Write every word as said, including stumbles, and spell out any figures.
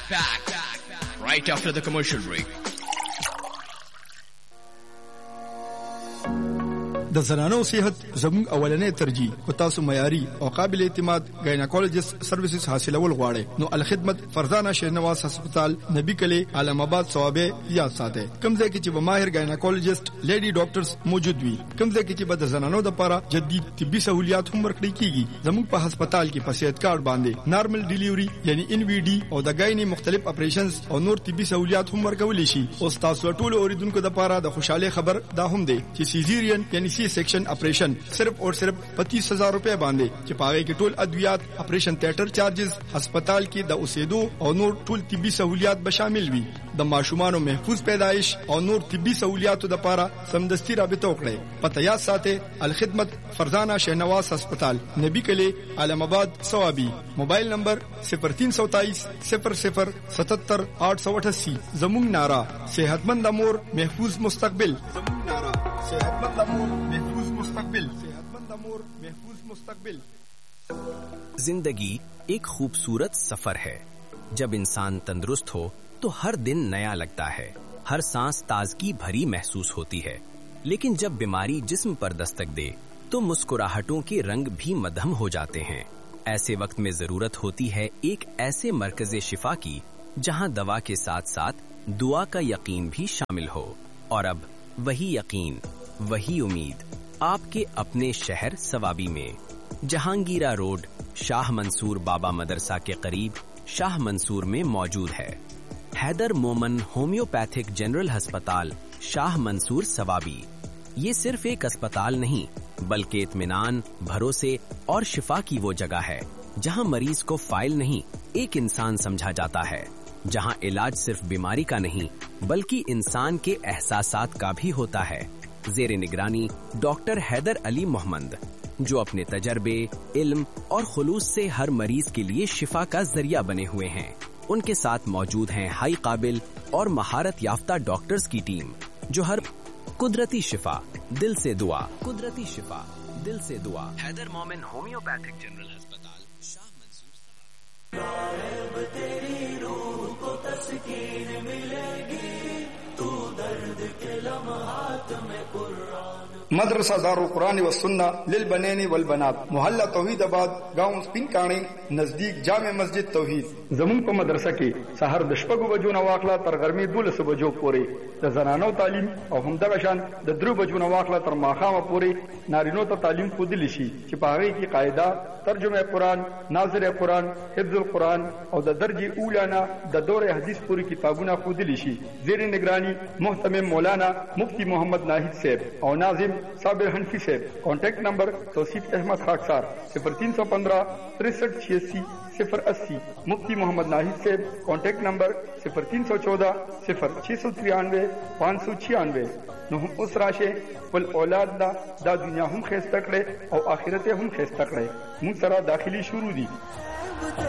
right after the commercial break. د زنانو صحت زموږ اولنې ترجیح او تاسو معیاري او قابل اعتماد ګایناکولوژیست سرویسز حاصلول غواړئ نو الخدمت فرزانه شهنواز هسپتال نبی کلی علم آباد صوابه یاد ساتئ کوم ځای کې چې به ماهر ګایناکولوژیست لیډي ډاکټرز موجود وي کوم ځای کې چې به د زنانو لپاره جدید طبي سہولیات هم ورکړي کیږي زموږ په هسپتال کې په صحت کارت باندې نارمل ډیلیوري یعنی ان وی ډي او د ګایني مختلف اپریشنز او نور طبي سہولیات هم ورکول شي او تاسو ټول اوریدونکو لپاره د خوشاله خبر دا هم دی چې سیزیرین یعنی سی section operation सिर्फ और सिर्फ पच्चीस हजार रुपए बांधे कि पागे के टोल अद्वियात ऑपरेशन थिएटर चार्जेस अस्पताल की द उसेदो और नूर टोल तिब्बी सहूलियात बशामिल हुई द माशुमानो महफूज पैदाइश और नूर तिब्बी सहूलियात द पारा समदस्ती राबिता उकड़े पतयात साथे अलखिदमत फरजाना शहनवाज अस्पताल नबी कले आलमाबाद सवाबी मोबाइल नंबर सिफर तीन सौ तेईस सिफर सिफर सतहत्तर आठ सौ अठासी जमुंग नारा सेहतमंद अमूर महफूज मुस्तकबिल जमुंग नारा सेहतमंद अमूर महफूज मुस्तकबिल सेहतमंद अमूर महफूज मुस्तकबिल। जिंदगी एक खूबसूरत सफर है। जब इंसान तंदुरुस्त हो तो हर दिन नया लगता है, हर सांस ताजगी भरी महसूस होती है। लेकिन जब बीमारी जिस्म पर दस्तक दे तो मुस्कुराहटों के रंग भी मध्यम हो जाते हैं। ऐसे वक्त में जरूरत होती है एक ऐसे मरकज़े शिफा की जहां दवा के साथ साथ दुआ का यकीन भी शामिल हो। और अब वही यकीन, वही उम्मीद आपके अपने शहर सवाबी में जहांगीरा रोड शाह मंसूर बाबा मदरसा के करीब शाह मंसूर में मौजूद है। हैदर मोमन होम्योपैथिक जनरल अस्पताल शाह मंसूर सवाबी। ये सिर्फ एक अस्पताल नहीं बल्कि इत्मीनान, भरोसे और शिफा की वो जगह है जहां मरीज को फाइल नहीं एक इंसान समझा जाता है, जहां इलाज सिर्फ बीमारी का नहीं बल्कि इंसान के एहसासात का भी होता है। जेरे निगरानी डॉक्टर हैदर अली मोहम्मद जो अपने तजर्बे, इल्म और खुलूस से हर मरीज के लिए शिफा का जरिया बने हुए हैं। उनके साथ मौजूद हैं हाई काबिल और महारत याफ्ता डॉक्टर्स की टीम जो हर कुदरती शिफा दिल से दुआ कुदरती शिफा दिल से दुआ। हैदर मोमिन होम्योपैथिक जनरल अस्पताल शाह मंसूर। तेरी रूह को तस्कीन मिलेगी तू दर्द के लम्हात में कुरान। मदरसा दारुल कुरान व सुन्ना लिल बनैनी वल बनात मोहल्ला तौहीदाबाद गांव स्पिन काणी नजदीक जामे मस्जिद तौहीद। जमुन को मदरसा के सहर दशपगु बजो नवाखला तर गर्मी दुलस बजो पूरे द जनानो तालीम और हमदगा शान द द्रु बजो नवाखला तर माखाम पूरे नारिनो त तालीम खुदिलिशी चिपागे की कायदा तर्जुमे कुरान, नाज़िर कुरान, हिफ्जुल कुरान और द दर्जे ऊलाना द दौरे हदीस पूरी किताबुना खुदिलिशी। जेर निगरानी मोहतमिम मौलाना मुफ्ती मोहम्मद नाहिद साहब और नाजिम साबिर हनफी साहब। कॉन्टैक्ट नंबर तौसीफ अहमद खाकसार सिफर तीन सौ पंद्रह तिरसठ छियासी सिफर अस्सी। मुफ्ती मोहम्मद नाहिद साहब कॉन्टैक्ट नंबर सिफर तीन सौ चौदह सिफर छह सौ तिरानवे पाँच सौ छियानवे। न हम उस राशे पल औलाद दा दा दुनिया हम खेस तकड़े और आखिरते हम खेस तकड़े मुंसरा दाखिली शुरू दी।